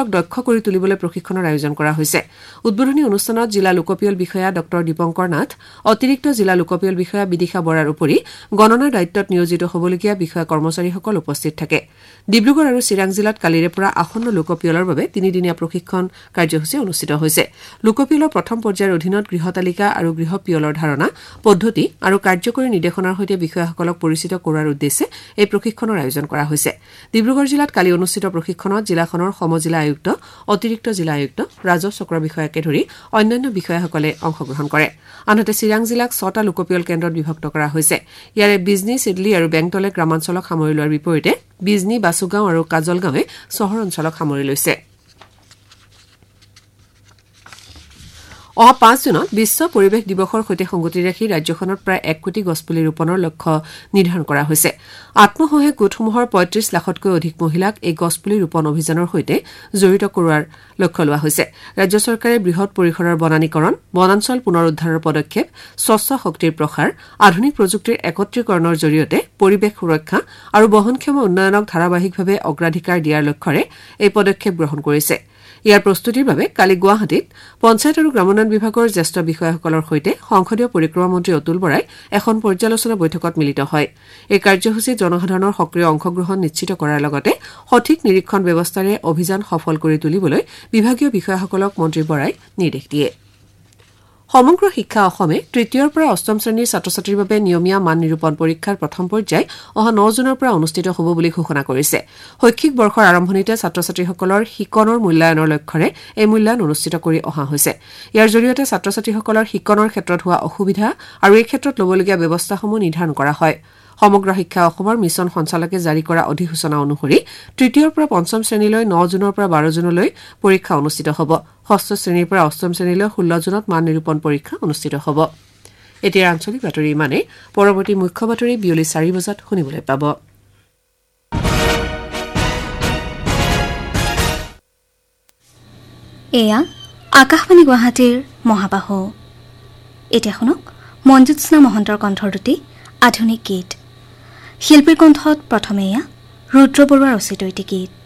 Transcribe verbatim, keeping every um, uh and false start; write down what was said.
বিষয়াসকলক দক্ষ কৰি তুলিবলৈ প্ৰশিক্ষণৰ আয়োজন কৰা হৈছে উদ্বোধনী অনুষ্ঠানত জিলা লোকপিয়ল বিষয়া ডক্টৰ দীপঙ্কৰ নাথ অতিৰিক্ত জিলা লোকপিয়ল বিষয়া বিদিশা বৰাৰ উপৰি গণনাৰ দায়িত্বত নিয়োজিত হ'বলগীয়া বিষয়া কৰ্মচাৰীসকল উপস্থিত থাকে ডিব্ৰুগড় আৰু চিৰাং জিলাত কালিৰে পৰা আসন্ন লোকপিয়লৰ বাবে তিনিদিনীয়া প্ৰশিক্ষণ কাৰ্যসূচী অনুষ্ঠিত হৈছে লোকপিয়লৰ প্ৰথম পৰ্যায়ৰ অধীনত গৃহতালিকা আৰু গৃহ পিয়লৰ ধাৰণা পদ্ধতি আৰু কাৰ্যকৰী নিৰ্দেশনাৰ সৈতে বিষয়াসকলক পৰিচিত কৰাৰ উদ্দেশ্যে এই প্ৰশিক্ষণৰ আয়োজন কৰা হৈছে ডিব্ৰুগড় জিলাত কালি অনুষ্ঠিত প্ৰশিক্ষণত জিলাখনৰ সমজিলা আয়ুক্ত অতিৰিক্ত জিলা আয়ুক্ত ৰাজহ চক্ৰ বিষয়াকে ধৰি অন্যান্য বিষয়াসকলে অংশগ্ৰহণ কৰে আনহাতে চিৰাং জিলাক ছটা লোকপিয়ল কেন্দ্ৰত বিভক্ত কৰা হৈছে ইয়াৰে বিজনী চিডলি আৰু বেংটলে গ্ৰামাঞ্চলক সামৰি লোৱাৰ বিপৰীতে বিজনী বাসুগাঁও আৰু কাজলগাঁৱে চহৰ অঞ্চলক সামৰি লৈছে অহা পাঁচ জুনত বিশ্ব পৰিৱেশ দিৱসৰ সৈতে সংগতি ৰাখি ৰাজ্যখনত প্ৰায় এক কোটি গছপুলি ৰোপণৰ লক্ষ্য নিৰ্ধাৰণ কৰা হৈছে আত্মসহায়ক গোটসমূহৰ পঁয়ত্ৰিশ লাখতকৈ অধিক মহিলাক এই গছপুলি ৰোপণ অভিযানৰ সৈতে জড়িত কৰোৱাৰ লক্ষ্য লোৱা হৈছে ৰাজ্য চৰকাৰে বৃহৎ পৰিসৰৰ বনানীকৰণ বনাঞ্চল পুনৰুদ্ধাৰৰ পদক্ষেপ স্বচ্ছ শক্তিৰ প্ৰসাৰ আধুনিক প্ৰযুক্তিৰ একত্ৰীকৰণৰ জৰিয়তে পৰিৱেশ সুৰক্ষা আৰু বহনক্ষম উন্নয়নক ধাৰাবাহিকভাৱে অগ্ৰাধিকাৰ দিয়াৰ লক্ষ্যৰে এই পদক্ষেপ গ্ৰহণ কৰিছে ইয়াৰ প্ৰস্তুতিৰ বাবে কালি গুৱাহাটীত পঞ্চায়ত আৰু গ্ৰামোন্নয়ন বিভাগৰ জ্যেষ্ঠ বিষয়াসকলৰ সৈতে সংসদীয় পৰিক্ৰমা মন্ত্ৰী অতুল বৰাই এখন পৰ্যালোচনা বৈঠকত মিলিত হয় এই কাৰ্যসূচীত জনসাধাৰণৰ সক্ৰিয় অংশগ্ৰহণ নিশ্চিত কৰাৰ লগতে সঠিক নিৰীক্ষণ ব্যৱস্থাৰে অভিযান সফল কৰি তুলিবলৈ বিভাগীয় বিষয়াসকলক মন্ত্ৰী বৰাই নিৰ্দেশ দিয়ে সমগ্ৰ শিক্ষা অসমে তৃতীয়ৰ পৰা অষ্টম শ্ৰেণীৰ ছাত্ৰ ছাত্ৰীৰ বাবে নিয়মীয়া মান নিৰূপণ পৰীক্ষাৰ প্ৰথম পৰ্যায় অহা ন জুনৰ পৰা অনুষ্ঠিত হ'ব বুলি ঘোষণা কৰিছে শৈক্ষিক বৰ্ষৰ আৰম্ভণিতে ছাত্ৰ ছাত্ৰীসকলৰ শিকনৰ মূল্যায়নৰ লক্ষ্যৰে এই মূল্যায়ন অনুষ্ঠিত কৰি অহা হৈছে ইয়াৰ জৰিয়তে ছাত্ৰ ছাত্ৰীসকলৰ শিকনৰ ক্ষেত্ৰত হোৱা অসুবিধা আৰু এই ক্ষেত্ৰত ল'বলগীয়া ব্যৱস্থাসমূহ নিৰ্ধাৰণ কৰা হয় সমগ্ৰ শিক্ষা অসমৰ মিছন সঞ্চালকে জাৰি কৰা অধিসূচনা অনুসৰি তৃতীয়ৰ পৰা পঞ্চম শ্ৰেণীলৈ ন জুনৰ পৰা বাৰ জুনলৈ পৰীক্ষা অনুষ্ঠিত হ'ব ষষ্ঠ শ্ৰেণীৰ পৰা অষ্টম শ্ৰেণীলৈ ষোল্ল জুনত মান নিৰূপণ পৰীক্ষা অনুষ্ঠিত হ'ব এতিয়া আঞ্চলিক বাতৰি ইমানে পৰৱৰ্তী মুখ্য বাতৰি বিয়লি চাৰি বজাত শুনিবলৈ পাব এয়া আকাশবাণী গুৱাহাটীৰ মহাবাহু এতিয়া শুনক মঞ্জুৎস্না মহন্তৰ কণ্ঠৰ দুটি আধুনিক গীত শিল্পীৰ কণ্ঠত প্ৰথমে এয়া ৰুদ্ৰ বৰুৱাৰ ৰচিত এটি গীত